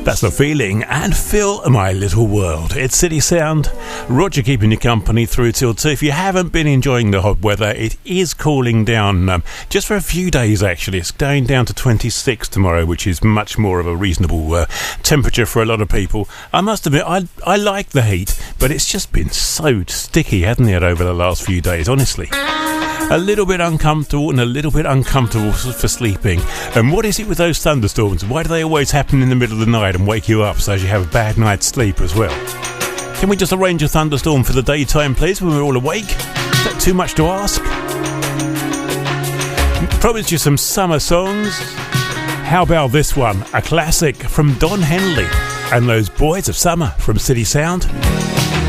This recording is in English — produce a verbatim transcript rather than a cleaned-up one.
That's the feeling, and fill my little world. It's City Sound. Roger keeping you company through till two. If you haven't been enjoying the hot weather, it is cooling down um, just for a few days actually. It's going down to twenty-six tomorrow, which is much more of a reasonable uh, temperature for a lot of people. I must admit, I, I like the heat, but it's just been so sticky, hasn't it, over the last few days, honestly. A little bit uncomfortable and a little bit uncomfortable for sleeping. And what is it with those thunderstorms? Why do they always happen in the middle of the night and wake you up so you have a bad night's sleep as well? Can we just arrange a thunderstorm for the daytime, please, when we're all awake? Is that too much to ask? Promise you some summer songs. How about this one? A classic from Don Henley and those Boys of Summer from City Sound.